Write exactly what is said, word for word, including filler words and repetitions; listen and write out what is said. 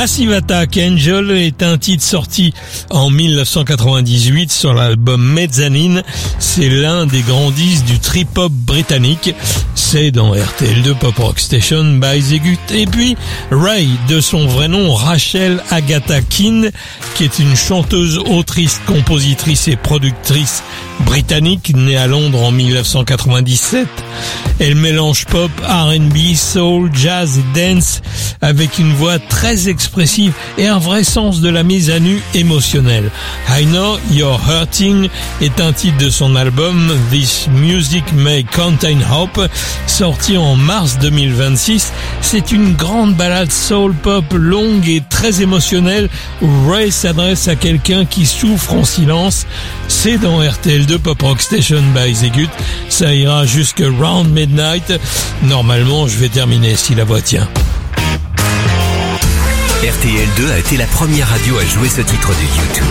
Massive Attack, Angel est un titre sorti en mille neuf cent quatre-vingt-dix-huit sur l'album Mezzanine. C'est l'un des grands disques du trip-hop britannique. C'est dans R T L deux Pop Rock Station by Zegut. Et puis Ray, de son vrai nom Rachel Agatha Keane, qui est une chanteuse, autrice, compositrice et productrice britannique, née à Londres en mille neuf cent quatre-vingt-dix-sept. Elle mélange pop, R and B, soul, jazz et dance avec une voix très expressive et un vrai sens de la mise à nu émotionnelle. I Know You're Hurting est un titre de son album This Music May Contain Hope, sorti en mars deux mille vingt-six. C'est une grande ballade soul pop longue et très émotionnelle où Ray s'adresse à quelqu'un qui souffre en silence. C'est dans R T L deux Pop Rock Station by Zegut. Ça ira jusque round midnight. Normalement, je vais terminer si la voix tient. R T L deux a été la première radio à jouer ce titre de YouTube.